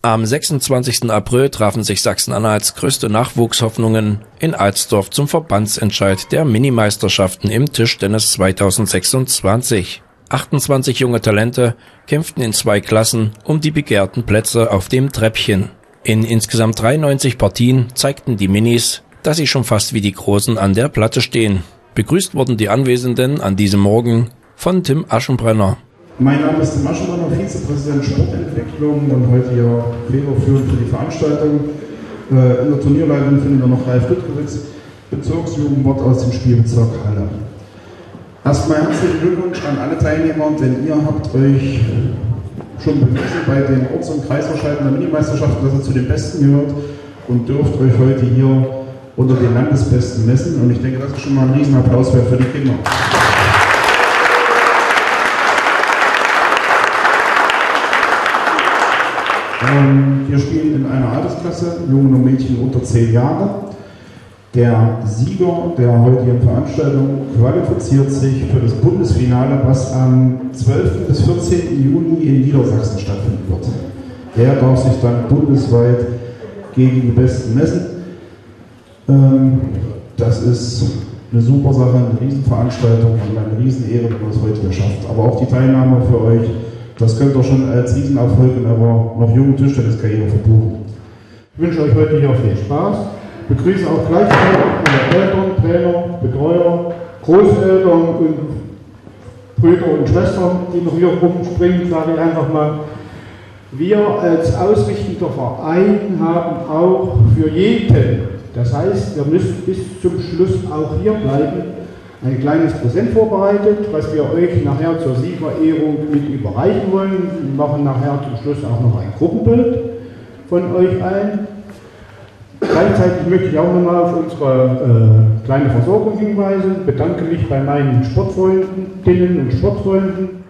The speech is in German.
Am 26. April trafen sich Sachsen-Anhalts größte Nachwuchshoffnungen in Alsdorf zum Verbandsentscheid der Minimeisterschaften im Tischtennis 2026. 28 junge Talente kämpften in 2 Klassen um die begehrten Plätze auf dem Treppchen. In insgesamt 93 Partien zeigten die Minis, dass sie schon fast wie die Großen an der Platte stehen. Begrüßt wurden die Anwesenden an diesem Morgen von Tim Aschenbrenner. Mein Name ist Tim Aschenbrenner, Vizepräsident Sportentwicklung und heute hier federführend für die Veranstaltung. In der Turnierleitung finden wir noch Ralf Lüttgewitz, Bezirksjugendwart aus dem Spielbezirk Halle. Erstmal herzlichen Glückwunsch an alle Teilnehmer, denn ihr habt euch schon bewiesen bei den Orts- und Kreisverscheiden der Minimeisterschaften, dass ihr zu den Besten gehört und dürft euch heute hier unter den Landesbesten messen. Und ich denke, das ist schon mal ein Riesenapplaus wert für die Kinder. Wir spielen in einer Altersklasse, Jungen und Mädchen unter 10 Jahre. Der Sieger der heutigen Veranstaltung qualifiziert sich für das Bundesfinale, was am 12. bis 14. Juni in Niedersachsen stattfinden wird. Der darf sich dann bundesweit gegen die Besten messen. Das ist eine super Sache, eine Riesenveranstaltung und eine Riesenehre, wenn man es heute hier schafft. Aber auch die Teilnahme für euch, das könnt ihr schon als Riesenerfolg in eurer noch jungen Tischtenniskarriere verbuchen. Ich wünsche euch heute hier viel Spaß. Ich begrüße auch gleichzeitig meine Eltern, Trainer, Betreuer, Großeltern und Brüder und Schwestern, die noch hier rumspringen, sage ich einfach mal. Wir als ausrichtender Verein haben auch für jeden, das heißt, wir müssen bis zum Schluss auch hier bleiben, ein kleines Präsent vorbereitet, was wir euch nachher zur Siegerehrung mit überreichen wollen. Wir machen nachher zum Schluss auch noch ein Gruppenbild von euch allen. Gleichzeitig möchte ich auch nochmal auf unsere kleine Versorgung hinweisen. Ich bedanke mich bei meinen Sportfreundinnen und Sportfreunden